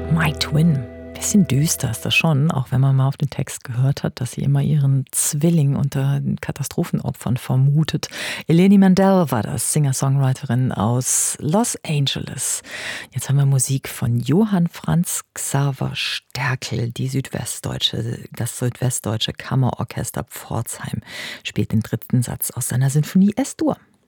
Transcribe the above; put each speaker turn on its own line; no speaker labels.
My Twin. Bisschen düster ist das schon, auch wenn man mal auf den Text gehört hat, dass sie immer ihren Zwilling unter den Katastrophenopfern vermutet. Eleni Mandel war das, Singer-Songwriterin aus Los Angeles. Jetzt haben wir Musik von Johann Franz Xaver Sterkel. Das südwestdeutsche Kammerorchester Pforzheim spielt den dritten Satz aus seiner Sinfonie S-Dur.